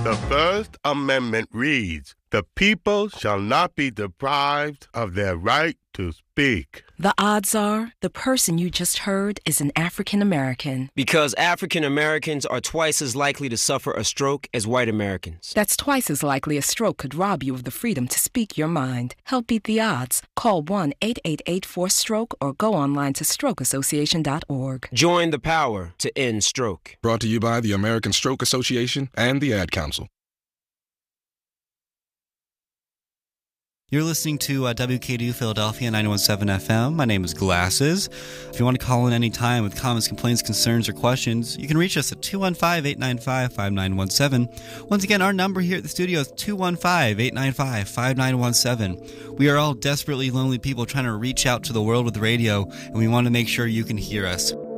The First Amendment reads, "The people shall not be deprived of their right to speak." The odds are the person you just heard is an African American. Because African Americans are twice as likely to suffer a stroke as white Americans. That's twice as likely a stroke could rob you of the freedom to speak your mind. Help beat the odds. Call 1-888-4STROKE or go online to strokeassociation.org. Join the power to end stroke. Brought to you by the American Stroke Association and the Ad Council. You're listening to WKDU Philadelphia 91.7 FM. My name is Glasses. If you want to call in any time with comments, complaints, concerns, or questions, you can reach us at 215-895-5917. Once again, our number here at the studio is 215-895-5917. We are all desperately lonely people trying to reach out to the world with radio, and we want to make sure you can hear us.